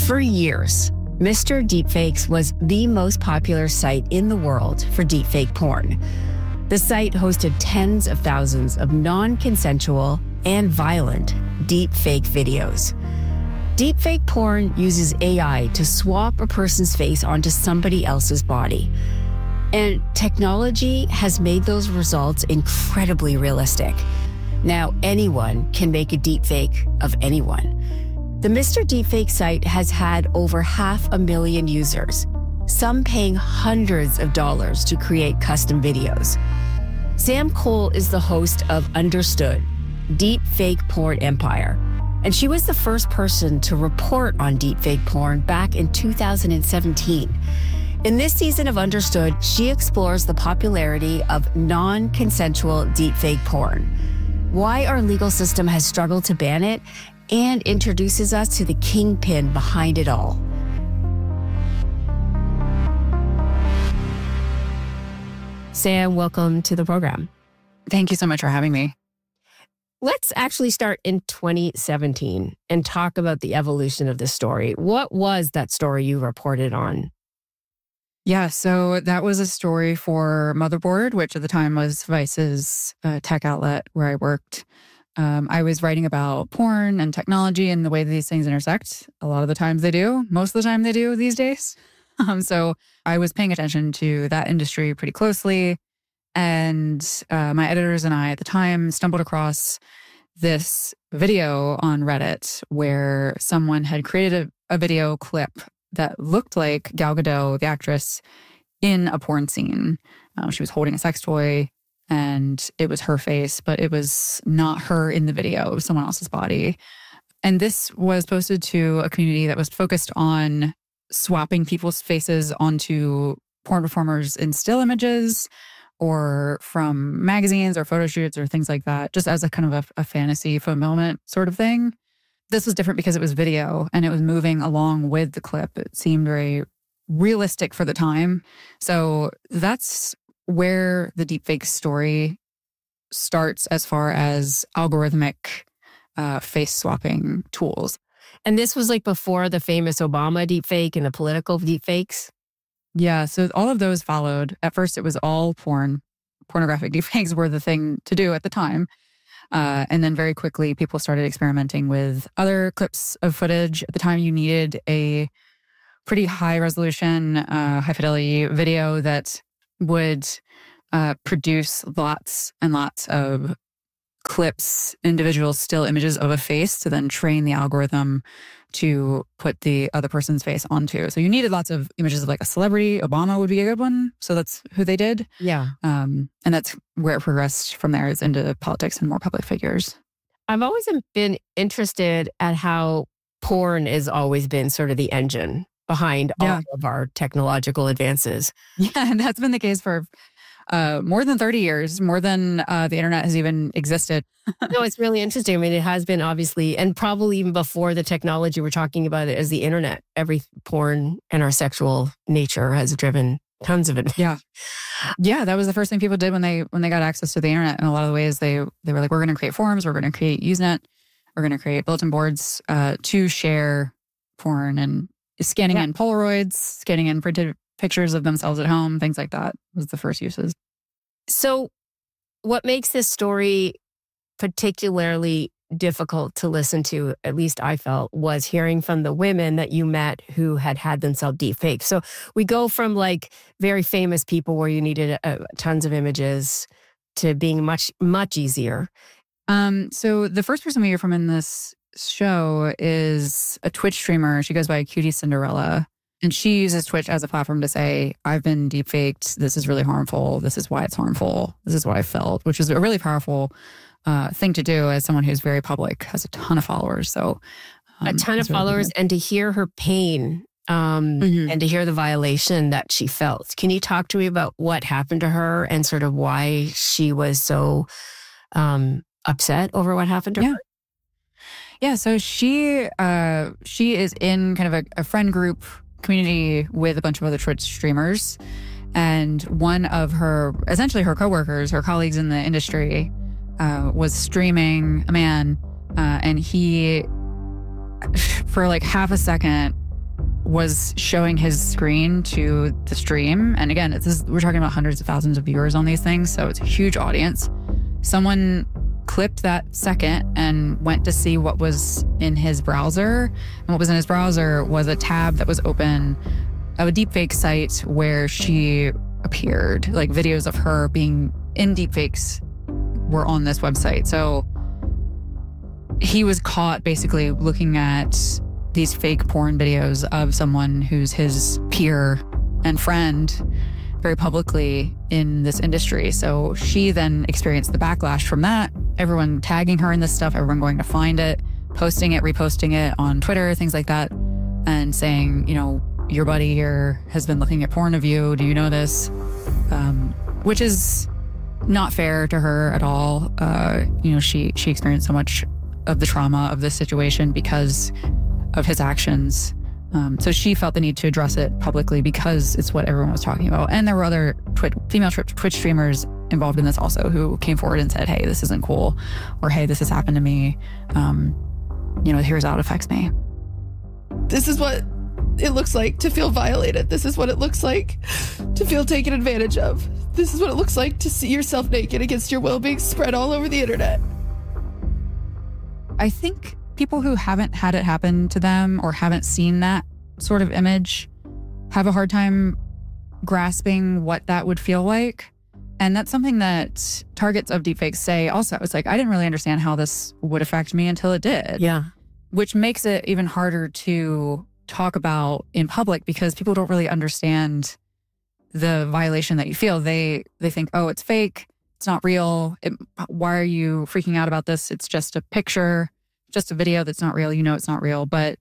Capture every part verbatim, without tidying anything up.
For years, Mister Deepfakes was the most popular site in the world for deepfake porn. The site hosted tens of thousands of non-consensual and violent deepfake videos. Deepfake porn uses A I to swap a person's face onto somebody else's body. And technology has made those results incredibly realistic. Now anyone can make a deepfake of anyone. The Mister Deepfake site has had over half a million users, some paying hundreds of dollars to create custom videos. Sam Cole is the host of Understood, Deepfake Porn Empire, and she was the first person to report on deepfake porn back in two thousand seventeen. In this season of Understood, she explores the popularity of non-consensual deepfake porn, why our legal system has struggled to ban it, and introduces us to the kingpin behind it all. Sam, welcome to the program. Thank you so much for having me. Let's actually start in twenty seventeen and talk about the evolution of this story. What was that story you reported on? Yeah, so that was a story for Motherboard, which at the time was Vice's uh, tech outlet where I worked. Um, I was writing about porn and technology and the way that these things intersect. A lot of the times they do. Most of the time they do these days. Um, so I was paying attention to that industry pretty closely. And uh, my editors and I at the time stumbled across this video on Reddit where someone had created a, a video clip that looked like Gal Gadot, the actress, in a porn scene. Uh, she was holding a sex toy. And it was her face, but it was not her in the video. It was someone else's body. And this was posted to a community that was focused on swapping people's faces onto porn performers in still images or from magazines or photo shoots or things like that, just as a kind of a, a fantasy fulfillment sort of thing. This was different because it was video and it was moving along with the clip. It seemed very realistic for the time. So that's where the deepfake story starts as far as algorithmic uh, face swapping tools. And this was like before the famous Obama deepfake and the political deepfakes? Yeah, so all of those followed. At first, it was all porn. Pornographic deepfakes were the thing to do at the time. Uh, and then very quickly, people started experimenting with other clips of footage. At the time, you needed a pretty high resolution, uh, high fidelity video that would uh, produce lots and lots of clips, individual still images of a face to then train the algorithm to put the other person's face onto. So you needed lots of images of like a celebrity. Obama would be a good one. So that's who they did. Yeah. Um, and that's where it progressed from there is into politics and more public figures. I've always been interested at how porn has always been sort of the engine behind yeah. all of our technological advances. Yeah, and that's been the case for uh, more than thirty years, more than uh, the internet has even existed. No, it's really interesting. I mean, it has been obviously, and probably even before the technology we're talking about it as the internet, every porn and our sexual nature has driven tons of it. Yeah. Yeah, that was the first thing people did when they when they got access to the internet. In a lot of the ways, they they were like, we're going to create forums, we're going to create Usenet, we're going to create bulletin boards uh, to share porn and scanning yeah. in Polaroids, scanning in printed pictures of themselves at home, things like that was the first uses. So what makes this story particularly difficult to listen to, at least I felt, was hearing from the women that you met who had had themselves deepfaked. So we go from like very famous people where you needed uh, tons of images to being much, much easier. Um, so the first person we hear from in this show is a Twitch streamer. She goes by Cutie Cinderella. And she uses Twitch as a platform to say, I've been deepfaked. This is really harmful. This is why it's harmful. This is what I felt, which is a really powerful uh, thing to do as someone who's very public, has a ton of followers. So um, a ton of really followers good. And to hear her pain um, mm-hmm. and to hear the violation that she felt. Can you talk to me about what happened to her and sort of why she was so um, upset over what happened to yeah. her? Yeah, so she uh, she is in kind of a, a friend group community with a bunch of other Twitch streamers. And one of her, essentially her coworkers, her colleagues in the industry, uh, was streaming a man. Uh, and he, for like half a second, was showing his screen to the stream. And again, this is, we're talking about hundreds of thousands of viewers on these things, so it's a huge audience. Someone clipped that second and went to see what was in his browser. And what was in his browser was a tab that was open of a deepfake site where she appeared. Like videos of her being in deepfakes were on this website. So he was caught basically looking at these fake porn videos of someone who's his peer and friend very publicly in this industry. So she then experienced the backlash from that. Everyone tagging her in this stuff, everyone going to find it, posting it, reposting it on Twitter, things like that, and saying, you know, your buddy here has been looking at porn of you. Do you know this? Um, which is not fair to her at all. Uh, you know, she she experienced so much of the trauma of this situation because of his actions. Um, so she felt the need to address it publicly because it's what everyone was talking about. And there were other Twitch, female Twitch streamers involved in this also who came forward and said, hey, this isn't cool, or hey, this has happened to me. Um, you know, here's how it affects me. This is what it looks like to feel violated. This is what it looks like to feel taken advantage of. This is what it looks like to see yourself naked against your will being spread all over the internet. I think people who haven't had it happen to them or haven't seen that sort of image have a hard time grasping what that would feel like. And that's something that targets of deepfakes say also. It's like, I didn't really understand how this would affect me until it did. Yeah. Which makes it even harder to talk about in public because people don't really understand the violation that you feel. They they think, oh, it's fake. It's not real. It, why are you freaking out about this? It's just a picture, just a video that's not real. You know it's not real. But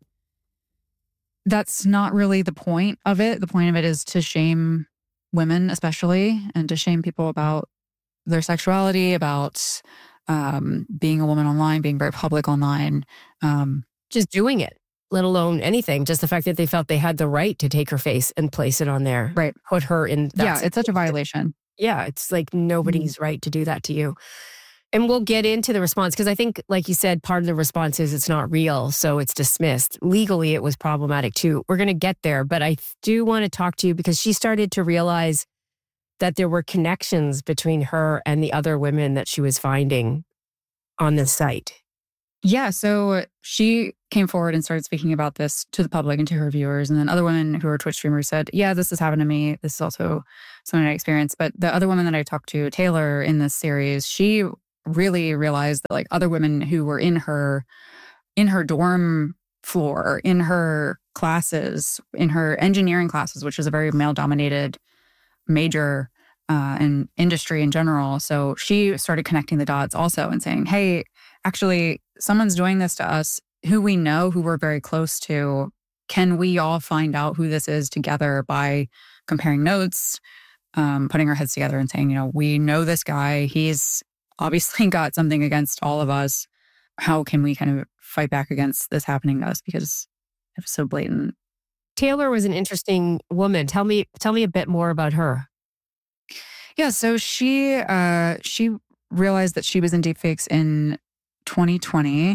that's not really the point of it. The point of it is to shame women especially, and to shame people about their sexuality, about um, being a woman online, being very public online. Um, just doing it, let alone anything. Just the fact that they felt they had the right to take her face and place it on there. Right. Put her in. Yeah, it's such a violation. Yeah, it's like nobody's mm-hmm. right to do that to you. And we'll get into the response because I think, like you said, part of the response is it's not real, so it's dismissed. Legally, it was problematic too. We're going to get there, but I do want to talk to you because she started to realize that there were connections between her and the other women that she was finding on this site. Yeah, so she came forward and started speaking about this to the public and to her viewers. And then other women who are Twitch streamers said, yeah, this has happened to me. This is also something I experienced. But the other woman that I talked to, Taylor, in this series, she really realized that like other women who were in her in her dorm floor, in her classes, in her engineering classes, which is a very male-dominated major uh, and industry in general. So she started connecting the dots also and saying, hey, actually, someone's doing this to us who we know, who we're very close to. Can we all find out who this is together by comparing notes, um, putting our heads together and saying, you know, we know this guy. He's obviously got something against all of us. How can we kind of fight back against this happening to us because it was so blatant? Taylor was an interesting woman. Tell me, tell me a bit more about her. Yeah, so she uh, she realized that she was in deepfakes in twenty twenty.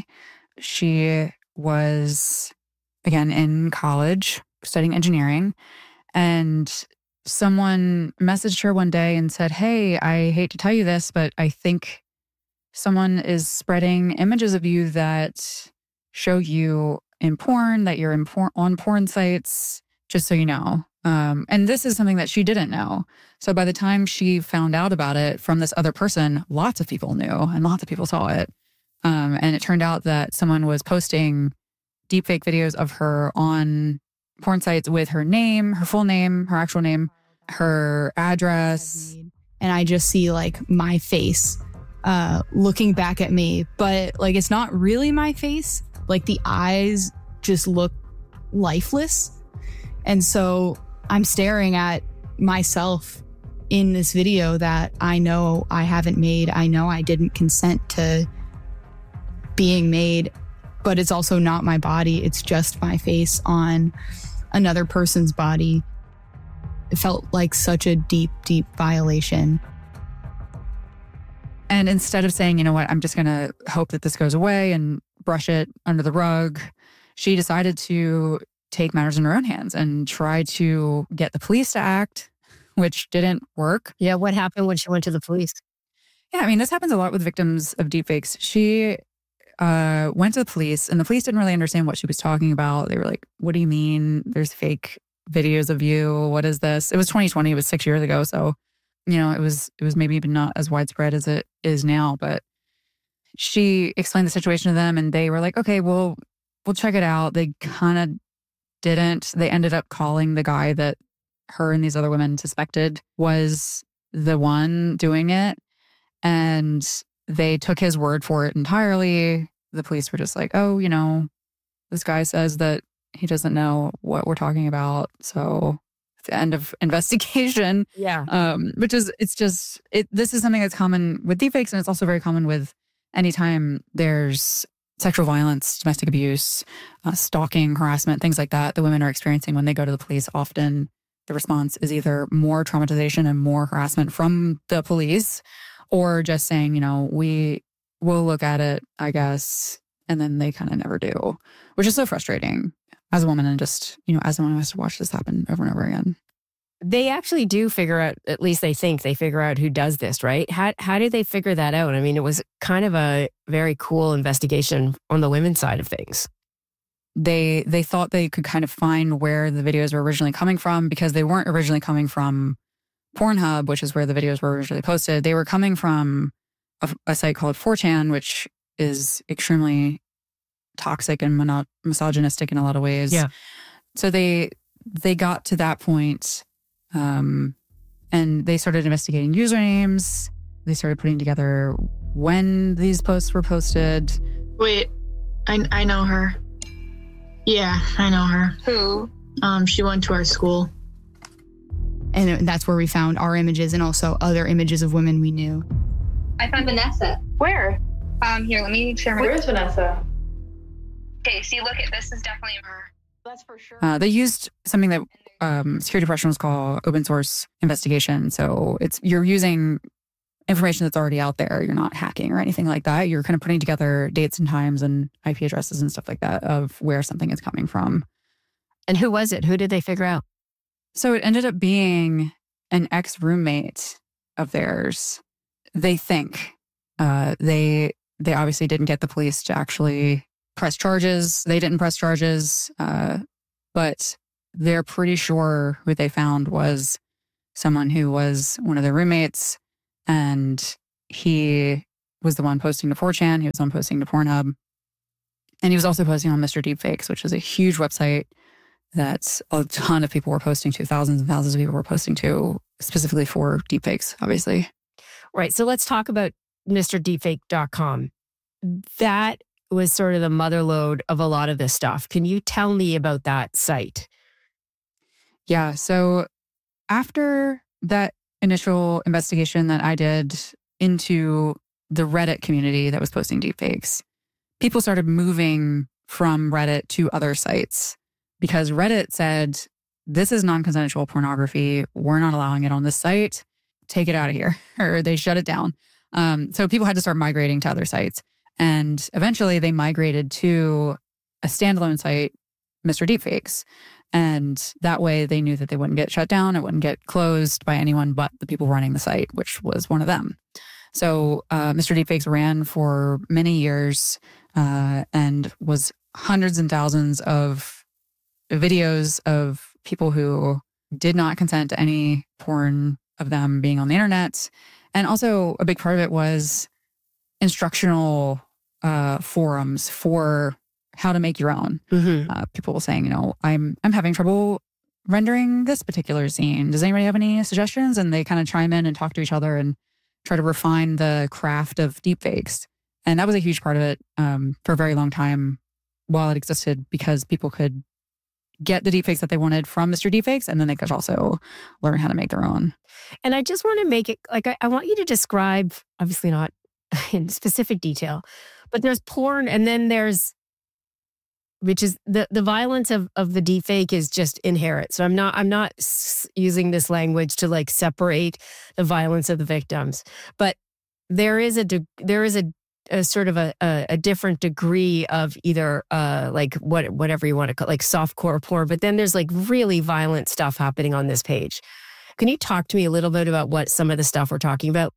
She was, again, in college studying engineering, and someone messaged her one day and said, hey, I hate to tell you this, but I think someone is spreading images of you that show you in porn, that you're in por- on porn sites, just so you know. Um, and this is something that she didn't know. So by the time she found out about it from this other person, lots of people knew and lots of people saw it. Um, and it turned out that someone was posting deepfake videos of her on porn sites with her name, her full name, her actual name, her address. And I just see like my face uh, looking back at me, but like it's not really my face. Like the eyes just look lifeless. And so I'm staring at myself in this video that I know I haven't made. I know I didn't consent to being made, but it's also not my body. It's just my face on another person's body. It felt like such a deep, deep violation. And instead of saying, you know what, I'm just going to hope that this goes away and brush it under the rug, she decided to take matters in their own hands and try to get the police to act, which didn't work. Yeah, what happened when she went to the police? Yeah, I mean, this happens a lot with victims of deepfakes. She uh, went to the police, and the police didn't really understand what she was talking about. They were like, what do you mean there's fake videos of you? What is this? It was twenty twenty. It was six years ago. So, you know, it was it was maybe even not as widespread as it is now. But she explained the situation to them, and they were like, okay, well, we'll check it out. They kind of didn't. They ended up calling the guy that her and these other women suspected was the one doing it. And they took his word for it entirely. The police were just like, oh, you know, this guy says that he doesn't know what we're talking about. So it's the end of investigation. Yeah. Um, which is, it's just, it. This is something that's common with deepfakes. And it's also very common with anytime there's sexual violence, domestic abuse, uh, stalking, harassment, things like that, the women are experiencing when they go to the police. Often the response is either more traumatization and more harassment from the police, or just saying, you know, we will look at it, I guess. And then they kind of never do, which is so frustrating as a woman and just, you know, as someone who has to watch this happen over and over again. They actually do figure out, at least they think they figure out who does this, right? How how did they figure that out? I mean, it was kind of a very cool investigation on the women's side of things. They they thought they could kind of find where the videos were originally coming from, because they weren't originally coming from Pornhub, which is where the videos were originally posted. They were coming from a, a site called four chan, which is extremely toxic and mono- misogynistic in a lot of ways. Yeah. So they they got to that point, um, and they started investigating usernames. They started putting together when these posts were posted. Wait, I I know her. Yeah, I know her. Who? Um, she went to our school. And that's where we found our images and also other images of women we knew. I found Vanessa. Where? Um, here, let me share my. Where's Vanessa? Okay, see, look at this. Is definitely her. That's for sure. Uh, they used something that um, security professionals call open source investigation. So it's you're using information that's already out there. You're not hacking or anything like that. You're kind of putting together dates and times and I P addresses and stuff like that of where something is coming from. And who was it? Who did they figure out? So it ended up being an ex-roommate of theirs. They think uh, they they obviously didn't get the police to actually press charges. They didn't press charges, uh, but they're pretty sure who they found was someone who was one of their roommates, and he was the one posting to four chan. He was the one posting to Pornhub, and he was also posting on Mister Deepfakes, which is a huge website that a ton of people were posting to, thousands and thousands of people were posting to, specifically for deepfakes, obviously. Right. So let's talk about Mister Deepfake dot com. That was sort of the motherlode of a lot of this stuff. Can you tell me about that site? Yeah. So after that initial investigation that I did into the Reddit community that was posting deepfakes, people started moving from Reddit to other sites. Because Reddit said, this is non-consensual pornography. We're not allowing it on this site. Take it out of here. Or they shut it down. Um, so people had to start migrating to other sites. And eventually they migrated to a standalone site, Mister Deepfakes. And that way they knew that they wouldn't get shut down. It wouldn't get closed by anyone but the people running the site, which was one of them. So uh, Mister Deepfakes ran for many years uh, and was hundreds and thousands of videos of people who did not consent to any porn of them being on the internet. And also a big part of it was instructional uh, forums for how to make your own. Mm-hmm. Uh, people were saying, you know, I'm I'm having trouble rendering this particular scene. Does anybody have any suggestions? And they kind of chime in and talk to each other and try to refine the craft of deepfakes. And that was a huge part of it um, for a very long time while it existed, because people could get the deepfakes that they wanted from Mister Deepfakes, and then they could also learn how to make their own. And I just want to make it, like, I, I want you to describe, obviously not in specific detail, but there's porn and then there's, which is the, the violence of, of the deepfake is just inherent. So I'm not, I'm not s- using this language to like separate the violence of the victims, but there is a, de- there is a a sort of a, a, a different degree of either uh, like what whatever you want to call like softcore porn, but then there's like really violent stuff happening on this page. Can you talk to me a little bit about what some of the stuff we're talking about?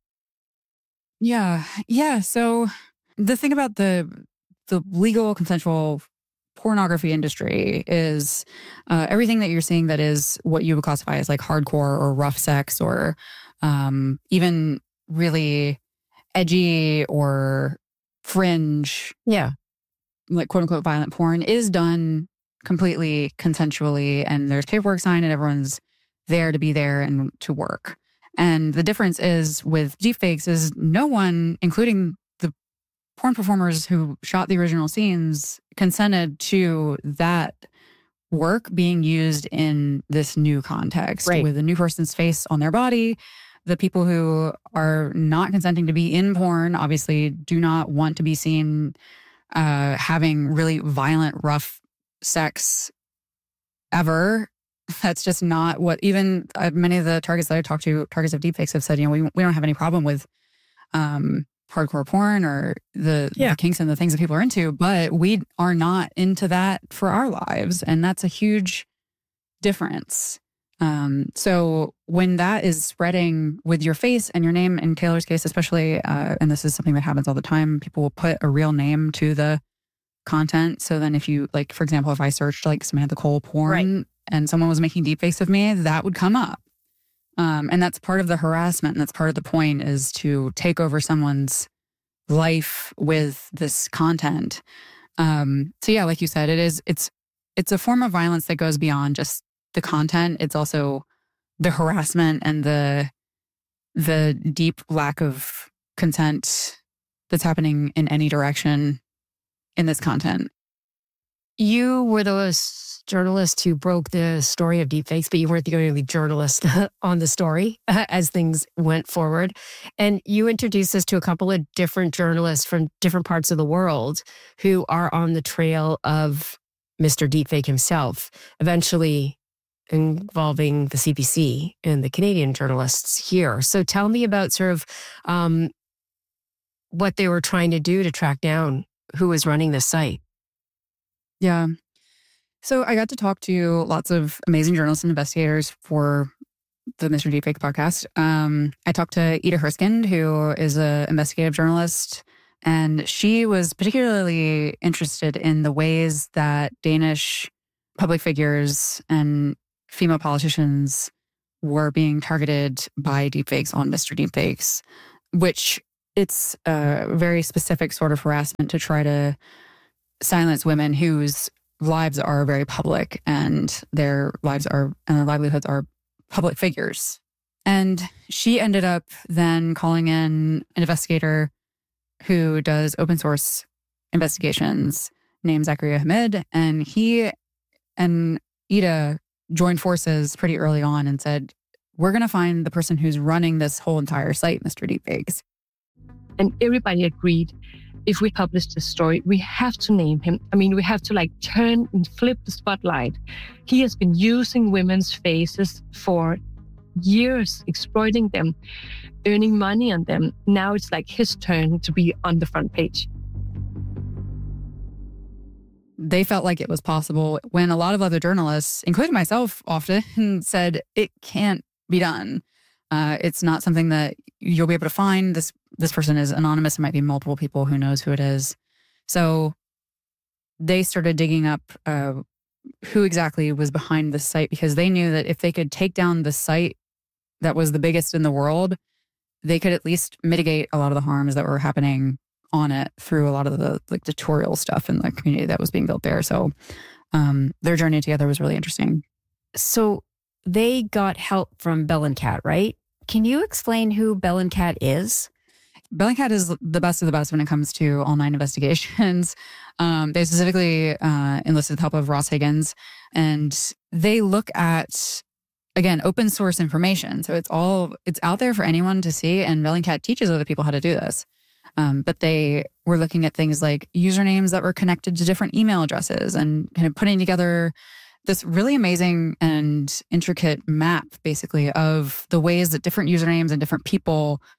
Yeah. Yeah. So the thing about the the legal consensual pornography industry is uh, everything that you're seeing that is what you would classify as like hardcore or rough sex or um, even really edgy or fringe, yeah, like quote unquote violent porn is done completely consensually, and there's paperwork signed and everyone's there to be there and to work. And the difference is with deepfakes is no one, including the porn performers who shot the original scenes, consented to that work being used in this new context right. with a new person's face on their body. The people who are not consenting to be in porn obviously do not want to be seen uh, having really violent, rough sex ever. That's just not what even uh, many of the targets that I talked to, targets of deepfakes, have said, you know, we, we don't have any problem with um, hardcore porn or the, yeah. the kinks and the things that people are into, but we are not into that for our lives. And that's a huge difference. Um, so when that is spreading with your face and your name, in Taylor's case especially, uh, and this is something that happens all the time, people will put a real name to the content. So then if you, like, for example, if I searched like Samantha Cole porn right. and someone was making deepfakes of me, that would come up. Um, and that's part of the harassment. And that's part of the point, is to take over someone's life with this content. Um, so yeah, like you said, it is, it's, it's a form of violence that goes beyond just the content. It's also the harassment and the the deep lack of consent that's happening in any direction in this content. You were the journalist who broke the story of deepfakes, but you weren't the only journalist on the story as things went forward. And you introduced us to a couple of different journalists from different parts of the world who are on the trail of Mister Deepfake himself, eventually involving the C B C and the Canadian journalists here. So tell me about sort of um, what they were trying to do to track down who was running this site. Yeah. So I got to talk to lots of amazing journalists and investigators for the Mister Deepfake podcast. Um, I talked to Ida Herskind, who is an investigative journalist, and she was particularly interested in the ways that Danish public figures and female politicians were being targeted by deepfakes on Mister Deepfakes, which it's a very specific sort of harassment to try to silence women whose lives are very public and their lives are and their livelihoods are public figures. And she ended up then calling in an investigator who does open source investigations named Zakaria Hamid, and he and Ida joined forces pretty early on and said, we're going to find the person who's running this whole entire site, Mister Deepfakes. And everybody agreed, if we publish this story, we have to name him. I mean, we have to like turn and flip the spotlight. He has been using women's faces for years, exploiting them, earning money on them. Now it's like his turn to be on the front page. They felt like it was possible when a lot of other journalists, including myself often, said it can't be done. Uh, it's not something that you'll be able to find. This this person is anonymous. It might be multiple people. Who knows who it is? So they started digging up uh, who exactly was behind this site, because they knew that if they could take down the site that was the biggest in the world, they could at least mitigate a lot of the harms that were happening on it through a lot of the like tutorial stuff in the community that was being built there. So um, their journey together was really interesting. So they got help from Bellingcat, right? Can you explain who Bellingcat is? Bellingcat is the best of the best when it comes to online investigations. Um, they specifically uh, enlisted the help of Ross Higgins, and they look at, again, open source information. So it's all, it's out there for anyone to see, and Bellingcat teaches other people how to do this. Um, but they were looking at things like usernames that were connected to different email addresses and kind of putting together this really amazing and intricate map, basically, of the ways that different usernames and different people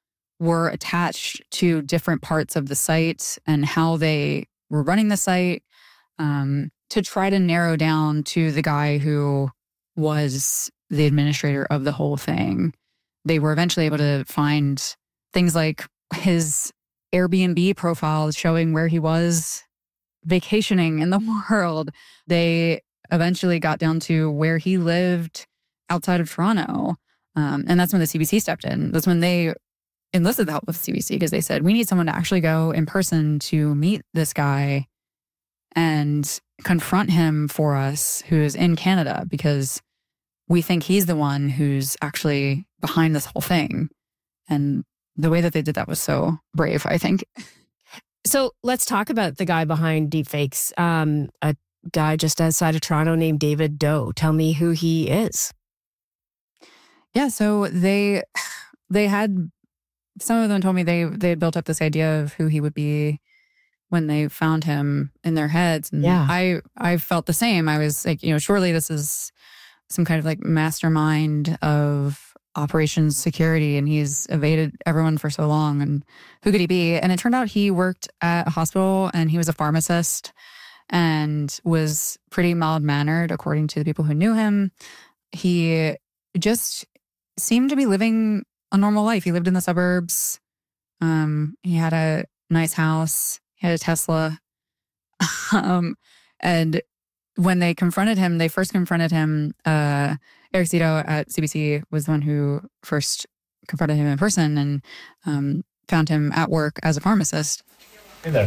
were attached to different parts of the site and how they were running the site, um, to try to narrow down to the guy who was the administrator of the whole thing. They were eventually able to find things like his Airbnb profile showing where he was vacationing in the world. They eventually got down to where he lived outside of Toronto. Um, and that's when the C B C stepped in. That's when they enlisted the help of the C B C because they said, we need someone to actually go in person to meet this guy and confront him for us who's in Canada, because we think he's the one who's actually behind this whole thing. And the way that they did that was so brave, I think. So let's talk about the guy behind deepfakes. Um, a guy just outside of Toronto named David Doe. Tell me who he is. Yeah, so they they had, some of them told me they they had built up this idea of who he would be when they found him in their heads. And yeah. I I felt the same. I was like, you know, surely this is some kind of like mastermind of operations security, and he's evaded everyone for so long, and who could he be? And it turned out he worked at a hospital and he was a pharmacist and was pretty mild-mannered according to the people who knew him. He just seemed to be living a normal life. He lived in the suburbs. Um, he had a nice house. He had a Tesla. um, and when they confronted him, they first confronted him, uh, Eric Zito at C B C was the one who first confronted him in person and um, found him at work as a pharmacist. Hey there.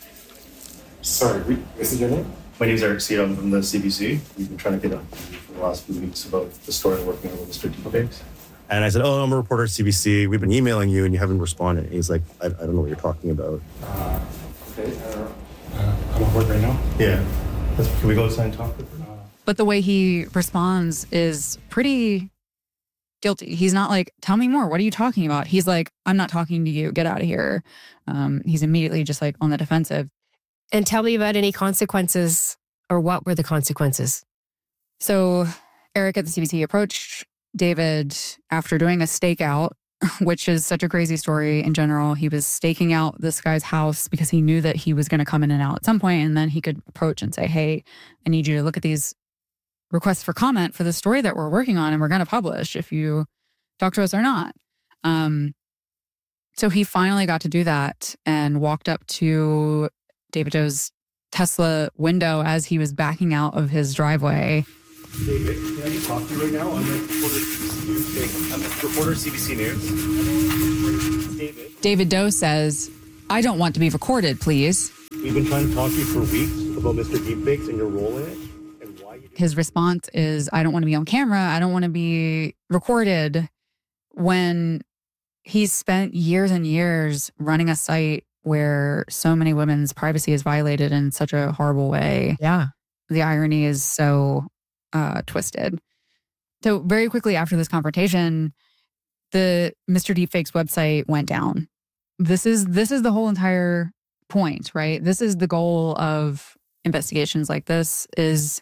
Sorry, we, this is your name? My name's Eric Zito. I'm from the C B C. We've been trying to get on for the last few weeks about the story working on with Mister Deepfakes. And I said, oh, I'm a reporter at C B C. We've been emailing you and you haven't responded. And he's like, I, I don't know what you're talking about. Uh, okay, uh, uh, I'm at work right now? Yeah. Let's, can we go outside and talk with him? Uh, but the way he responds is pretty guilty. He's not like, tell me more. What are you talking about? He's like, I'm not talking to you. Get out of here. Um, he's immediately just like on the defensive. And tell me about any consequences, or what were the consequences? So Eric at the C B C approached David after doing a stakeout, which is such a crazy story in general. He was staking out this guy's house because he knew that he was going to come in and out at some point, and then he could approach and say, hey, I need you to look at these requests for comment for the story that we're working on and we're going to publish if you talk to us or not. Um, so he finally got to do that and walked up to David Doe's Tesla window as he was backing out of his driveway. David, can I just talk to you right now? I'm a reporter, I'm a reporter C B C News. David. David Doe says, I don't want to be recorded, please. We've been trying to talk to you for weeks about Mister Deepfakes and your role in it. And why you His response is, I don't want to be on camera. I don't want to be recorded. When he's spent years and years running a site where so many women's privacy is violated in such a horrible way. Yeah. The irony is so uh, twisted. So very quickly after this confrontation, the Mister Deepfakes website went down. This is this is the whole entire point, right? This is the goal of investigations like this, is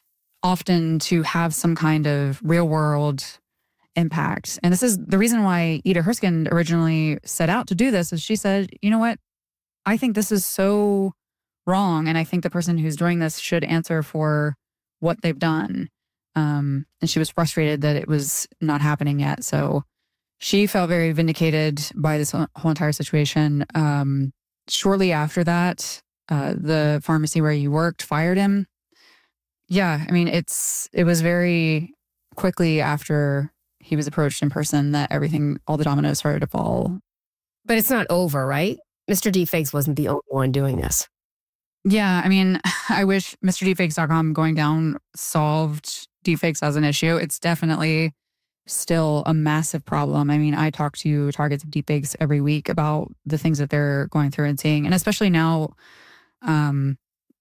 often to have some kind of real world impact. And this is the reason why Ida Herskind originally set out to do this, is she said, you know what? I think this is so wrong. And I think the person who's doing this should answer for what they've done. Um, and she was frustrated that it was not happening yet. So she felt very vindicated by this whole entire situation. Um, shortly after that, uh, the pharmacy where he worked fired him. Yeah, I mean, it's it was very quickly after he was approached in person that everything, all the dominoes started to fall. But it's not over, right? Mister Deepfakes wasn't the only one doing this. Yeah, I mean, I wish Mister Deepfakes dot com going down solved deepfakes as an issue. It's definitely still a massive problem. I mean, I talk to targets of deepfakes every week about the things that they're going through and seeing. And especially now, um,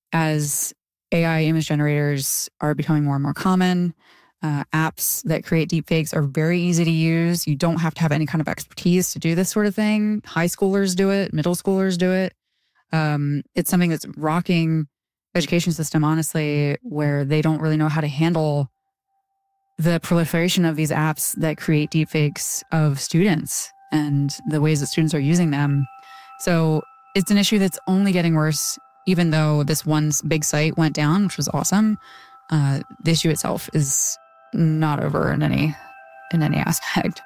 as A I image generators are becoming more and more common, uh, apps that create deepfakes are very easy to use. You don't have to have any kind of expertise to do this sort of thing. High schoolers do it. Middle schoolers do it. Um, it's something that's rocking the education system, honestly, where they don't really know how to handle the proliferation of these apps that create deepfakes of students. and the ways that students are using them. So it's an issue that's only getting worse, even though this one big site went down, which was awesome. Uh, the issue itself is not over in any in any aspect.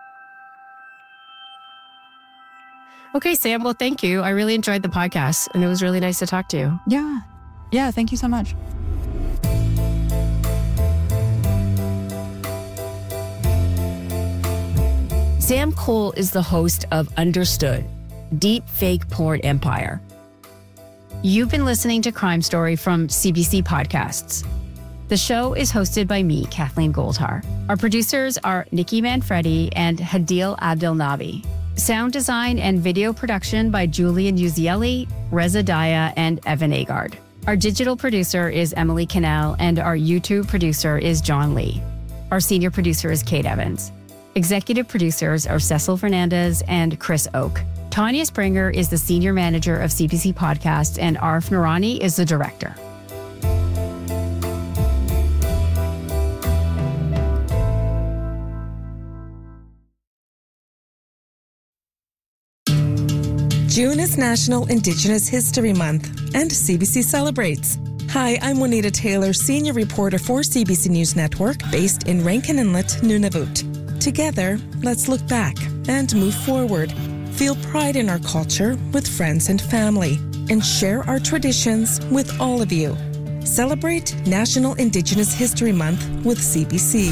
Okay, Sam. Well, thank you. I really enjoyed the podcast, and it was really nice to talk to you. Yeah. Yeah, thank you so much. Sam Cole is the host of Understood, Deep Fake Porn Empire. You've been listening to Crime Story from C B C Podcasts. The show is hosted by me, Kathleen Goldhar. Our producers are Nikki Manfredi and Hadil Abdelnabi. Sound design and video production by Julian Uzieli, Reza Daya, and Evan Agard. Our digital producer is Emily Cannell, and our YouTube producer is John Lee. Our senior producer is Kate Evans. Executive producers are Cecil Fernandez and Chris Oak. Tanya Springer is the senior manager of C B C Podcasts, and Arif Noorani is the director. June is National Indigenous History Month, and C B C celebrates. Hi, I'm Juanita Taylor, senior reporter for C B C News Network, based in Rankin Inlet, Nunavut. Together, let's look back and move forward. Feel pride in our culture with friends and family, and share our traditions with all of you. Celebrate National Indigenous History Month with C B C.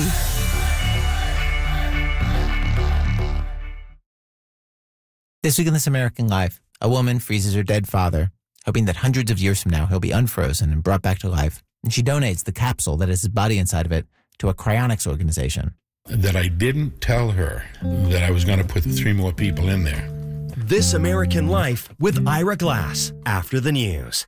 This week in This American Life, a woman freezes her dead father, hoping that hundreds of years from now he'll be unfrozen and brought back to life, and she donates the capsule that has his body inside of it to a cryonics organization. That I didn't tell her that I was going to put three more people in there. This American Life with Ira Glass, after the news.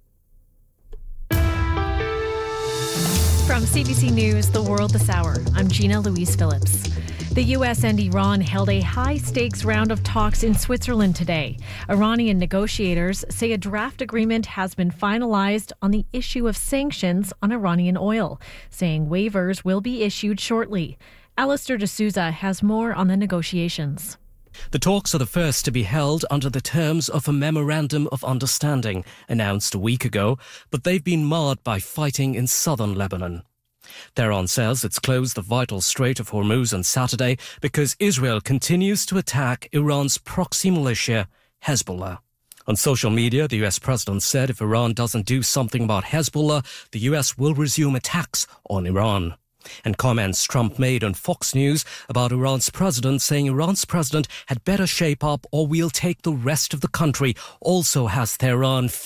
From C B C News, The World This Hour, I'm Gina Louise Phillips. The U S and Iran held a high-stakes round of talks in Switzerland today. Iranian negotiators say a draft agreement has been finalized on the issue of sanctions on Iranian oil, saying waivers will be issued shortly. Alistair D'Souza has more on the negotiations. The talks are the first to be held under the terms of a Memorandum of Understanding announced a week ago, but they've been marred by fighting in southern Lebanon. Tehran says it's closed the vital Strait of Hormuz on Saturday because Israel continues to attack Iran's proxy militia, Hezbollah. On social media, the U S president said if Iran doesn't do something about Hezbollah, the U S will resume attacks on Iran. And comments Trump made on Fox News about Iran's president, saying Iran's president had better shape up or we'll take the rest of the country, also has Tehran